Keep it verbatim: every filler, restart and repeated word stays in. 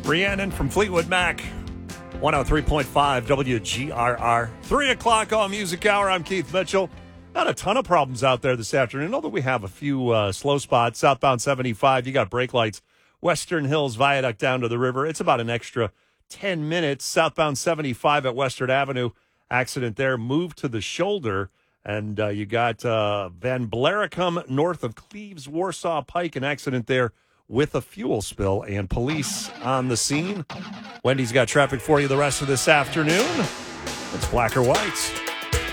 Rhiannon from Fleetwood Mac, one oh three point five W G R R. three o'clock All Music Hour. I'm Keith Mitchell. Not a ton of problems out there this afternoon, although we have a few uh, slow spots. Southbound seventy-five, you got brake lights. Western Hills Viaduct down to the river. It's about an extra ten minutes. Southbound seventy-five at Western Avenue. Accident there. Move to the shoulder. And uh, you got uh, Van Blaricum north of Cleves, Warsaw Pike. An accident there with a fuel spill and police on the scene. Wendy's got traffic for you the rest of this afternoon. It's Black or White.